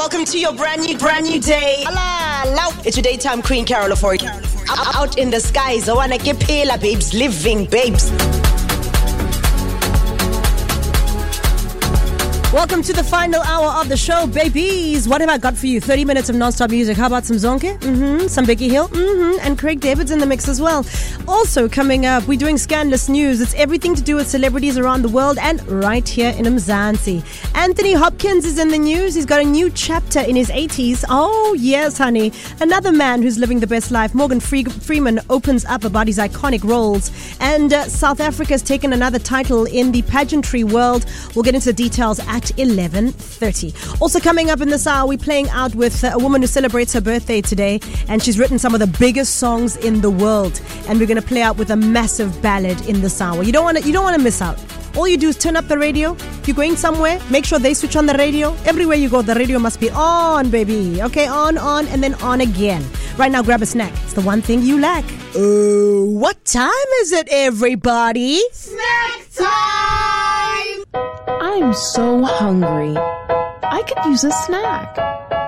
Welcome to your brand new day. It's your daytime queen, Carol Ofori. Out in the skies, I wanna get pale, babes, living babes. Welcome to the final hour of the show, babies. What have I got for you? 30 minutes of non-stop music. How about some Zonke? Some Becky Hill? And Craig David's in the mix as well. Also coming up, we're doing Scandalous News. It's everything to do with celebrities around the world and right here in Mzansi. Anthony Hopkins is in the news. He's got a new chapter in his 80s. Oh, yes, honey. Another man who's living the best life. Morgan Freeman opens up about his iconic roles. And South Africa's taken another title in the pageantry world. We'll get into the details at 11:30. Also coming up in this hour, we're playing out with a woman who celebrates her birthday today, and she's written some of the biggest songs in the world. And we're going to play out with a massive ballad in this hour. You don't want to miss out. All you do is turn up the radio. If you're going somewhere, make sure they switch on the radio. Everywhere you go, the radio must be on, baby. Okay, on, and then on again. Right now, grab a snack. It's the one thing you lack. What time is it, everybody? Snack time! I'm so hungry. I could use a snack.